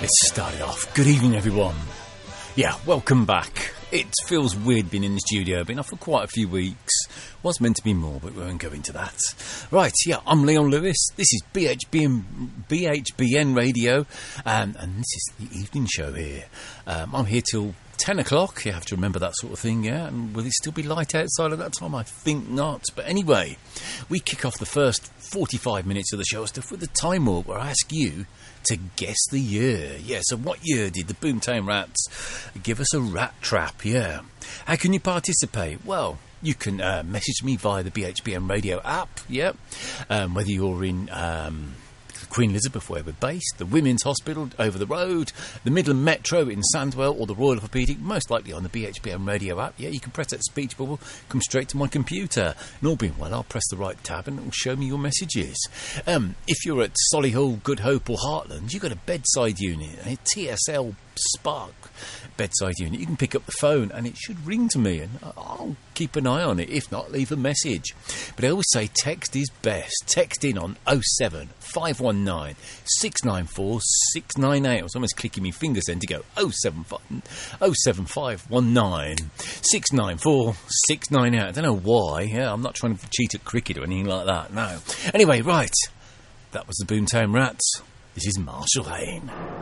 Let's start it off. Good evening, everyone. Yeah, welcome back. It feels weird being in the studio. Been off for quite a few weeks. Was meant to be more, but we won't go into that. Right, yeah, I'm Leon Lewis. This is BHBN Radio, and this is the evening show here. I'm here till 10 o'clock. You have to remember that sort of thing, yeah? And will it still be light outside at that time? I think not. But anyway, we kick off the first 45 minutes of the show stuff with the Time Warp, where I ask you to guess the year. Yeah, so what year did the Boomtown Rats give us a rat trap? Yeah. How can you participate? Well, you can message me via the BHBN Radio app, yeah. Whether you're in Queen Elizabeth, where we're based, the Women's Hospital over the road, the Midland Metro in Sandwell, or the Royal Orthopaedic, most likely on the BHBN Radio app. Yeah, you can press that speech bubble, come straight to my computer. And all being well, I'll press the right tab and it will show me your messages. If you're at Solihull, Good Hope or Heartland, you've got a bedside unit, a TSL Spark bedside unit. You can pick up the phone and it should ring to me, and I'll keep an eye on it. If not, leave a message. But I always say text is best. Text in on 07 519 694 698. I was almost clicking my fingers then to go 07519 694 698. I don't know why. Yeah, I'm not trying to cheat at cricket or anything like that. No. Anyway, right. That was the Boomtown Rats. This is Marshall Hayne.